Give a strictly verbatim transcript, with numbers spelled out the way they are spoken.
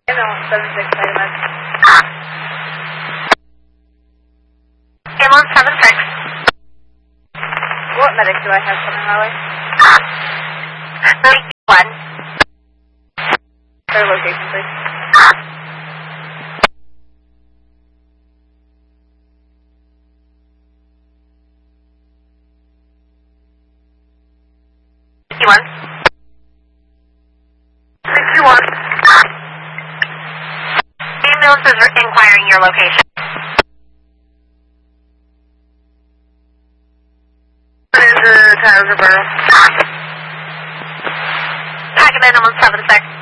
Ambulance seven six, Vitamin. Ambulance seven six. What medic do I have coming my way? Movie one. Their location, please. sixty-one. sixty-one. The ambulance is inquiring your location. What is the Tyler Roberto? Packet ambulance seven six.